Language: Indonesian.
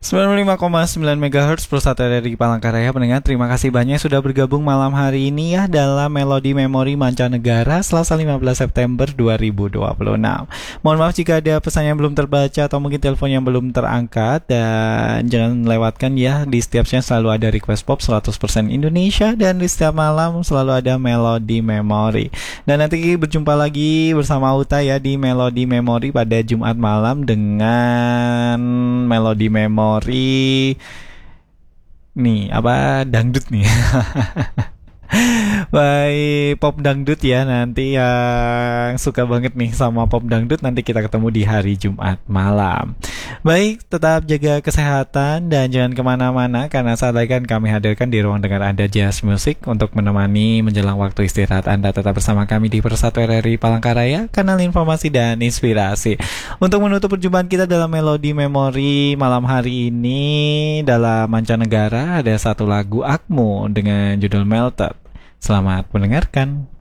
95,9 MHz Pusat dari Palangkaraya. Pendengar, terima kasih banyak sudah bergabung malam hari ini ya dalam Melodi Memori Mancanegara Selasa 15 September 2026. Mohon maaf jika ada pesan yang belum terbaca atau mungkin telepon yang belum terangkat, dan jangan lewatkan ya, di setiap siang selalu ada request pop 100% Indonesia, dan di setiap malam selalu ada Melodi Memori. Dan nanti berjumpa lagi bersama Uta ya di Melodi Memori pada Jumat malam dengan Melodi Memori nih apa dangdut nih. Baik, pop dangdut ya. Nanti yang suka banget nih sama pop dangdut, nanti kita ketemu di hari Jumat malam. Baik, tetap jaga kesehatan dan jangan kemana-mana, karena saat lagi kan kami hadirkan di ruang dengar Anda Jazz Music untuk menemani menjelang waktu istirahat Anda. Tetap bersama kami di Persatu RRI Palangkaraya, kanal informasi dan inspirasi. Untuk menutup perjumpaan kita dalam Melodi Memori malam hari ini, dalam mancanegara ada satu lagu Akmu dengan judul Melted. Selamat mendengarkan.